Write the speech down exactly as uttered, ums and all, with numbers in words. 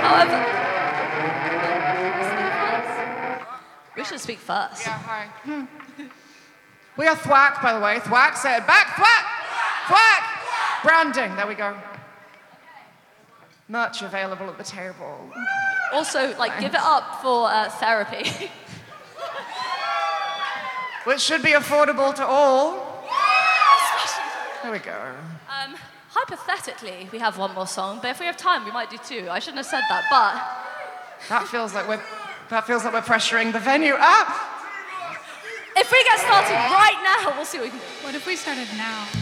However, we should speak first. Yeah, hi. Hmm. We are Thwack, by the way. Thwack said, back, Thwack! Thwack! Branding, there we go. Merch available at the table. Also, like, give it up for uh, therapy. Which should be affordable to all. There we go. Um, hypothetically, we have one more song, but if we have time, we might do two. I shouldn't have said that, but... That feels like we're, that feels like we're pressuring the venue up. If we get started right now, we'll see what we can do. What if we started now?